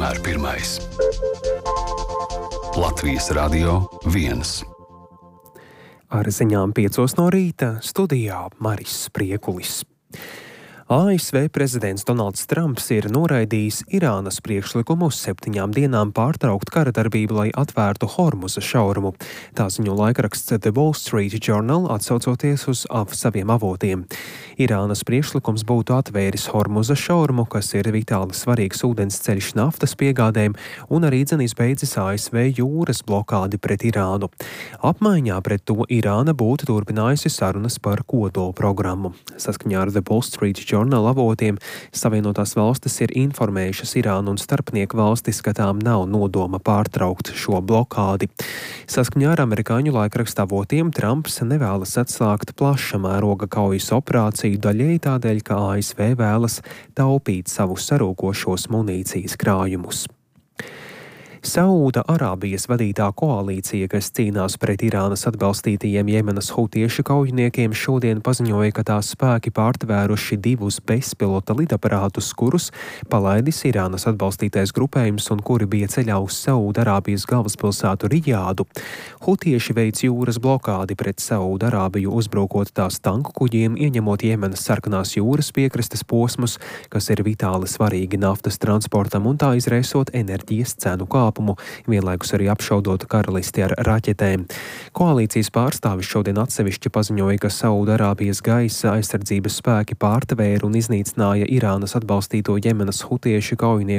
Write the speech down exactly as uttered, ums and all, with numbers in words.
vienmēr pirmais. Latvijas Radio viens. Ar ziņām piecos no rīta studijā Maris Spriekulis. A S V prezidents Donalds Trumps ir noraidījis Irānas priekšlikumu uz septiņām dienām pārtraukt kara darbību, lai atvērtu Hormuza šaurumu. Tā ziņo laikraksts The Wall Street Journal, atsaucoties uz av saviem avotiem. Irānas priekšlikums būtu atvēris Hormuza šaurumu, kas ir vitāli svarīgs ūdensceļš naftas piegādēm, un arī dzen izbeidzis A S V jūras blokādi pret Irānu. Apmaiņā pret to Irāna būtu turpinājusi sarunas par kodolu programmu. Saskaņā ar The Wall Street Journal Žurnāla avotiem Savienotās valstis ir informējušas Irānu un starpnieku valstis, ka tām nav nodoma pārtraukt šo blokādi. Saskaņā ar amerikāņu laikraksta avotiem Trumps nevēlas atslāgt plaša mēroga kaujas operāciju daļēji tādēļ, ka A S V vēlas taupīt savus sarūkošos munīcijas krājumus. Saūda Arābijas vadītā koalīcija, kas cīnās pret Irānas atbalstītajiem Jemenas hutiešu kaujiniekiem, šodien paziņoja, ka tās spēki pārtvēruši divus bezpilota lidaparātus, kurus palaidis Irānas atbalstītais grupējums un kuri bija ceļā uz Saūda Arābijas galvaspilsētu Rijādu. Hutieši veic jūras blokādi pret Saūda Arābiju, uzbrukot tās tanku kuģiem, ieņemot Jemenas sarkanās jūras piekrastes posmus, kas ir vitāli svarīgi naftas transportam un tā izraisot enerģijas cenu kāpumu. Vienlaikus arī apšaudot karalisti ar raķetēm. Koalīcijas pārstāvis šodien atsevišķi paziņoja, ka Saūda-Arābijas gaisa aizsardzības spēki pārtvēra un iznīcināja Irānas atbalstīto Jemenas hutiešu kaujinieku